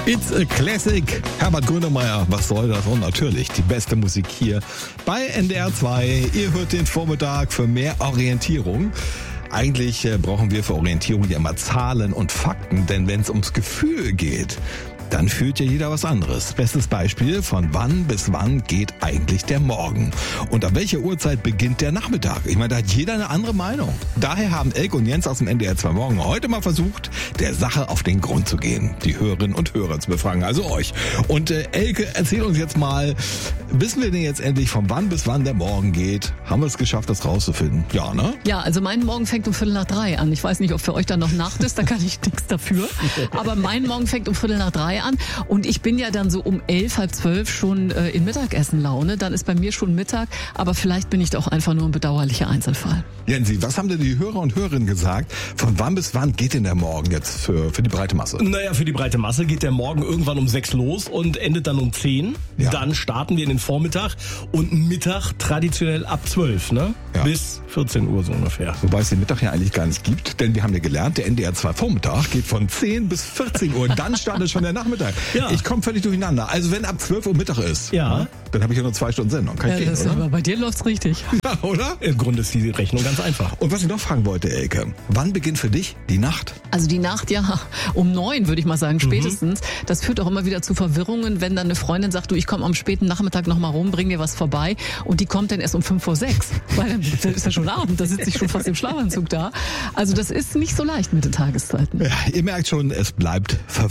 It's a Classic. Herbert Grönemeyer, was soll das? Und natürlich die beste Musik hier bei NDR 2. Ihr hört den Vormittag für mehr Orientierung. Eigentlich brauchen wir für Orientierung ja immer Zahlen und Fakten, denn wenn es ums Gefühl geht, dann fühlt ja jeder was anderes. Bestes Beispiel, von wann bis wann geht eigentlich der Morgen? Und ab welcher Uhrzeit beginnt der Nachmittag? Ich meine, da hat jeder eine andere Meinung. Daher haben Elke und Jens aus dem NDR 2 Morgen heute mal versucht, der Sache auf den Grund zu gehen. Die Hörerinnen und Hörer zu befragen, also euch. Und Elke, erzähl uns jetzt mal, wissen wir denn jetzt endlich, von wann bis wann der Morgen geht? Haben wir es geschafft, das rauszufinden? Ja, ne? Ja, also mein Morgen fängt um 2:45 an. Ich weiß nicht, ob für euch dann noch Nacht ist, da kann ich nichts dafür. Aber mein Morgen fängt um 2:45 an und ich bin ja dann so um 11, halb 12 schon in Mittagessenlaune. Dann ist bei mir schon Mittag, aber vielleicht bin ich doch einfach nur ein bedauerlicher Einzelfall. Jensi, was haben denn die Hörer und Hörerinnen gesagt? Von wann bis wann geht denn der Morgen jetzt für die breite Masse? Naja, für die breite Masse geht der Morgen irgendwann um 6 los und endet dann um 10. Ja. Dann starten wir in den Vormittag und Mittag traditionell ab 12, ne? Ja. Bis 14 Uhr so ungefähr. Wobei es den Mittag ja eigentlich gar nicht gibt, denn wir haben ja gelernt, der NDR 2 Vormittag geht von 10 bis 14 Uhr. Dann startet schon der Nachmittag. Ja. Ich komme völlig durcheinander. Also wenn ab 12 Uhr Mittag ist, Ja. dann habe ich ja nur 2 Stunden Sendung. Kann ich gehen, oder? Aber bei dir läuft's richtig. Ja, oder? Im Grunde ist die Rechnung ganz einfach. Und was ich noch fragen wollte, Elke, wann beginnt für dich die Nacht? Also die Nacht, ja, um 9 würde ich mal sagen, spätestens. Das führt auch immer wieder zu Verwirrungen, wenn dann eine Freundin sagt, du, ich komme am späten Nachmittag noch mal rum, bring dir was vorbei. Und die kommt dann erst um 5:06. Weil dann ist ja schon Abend, da sitze ich schon fast im Schlafanzug da. Also das ist nicht so leicht mit den Tageszeiten. Ja, ihr merkt schon, es bleibt verwirrend.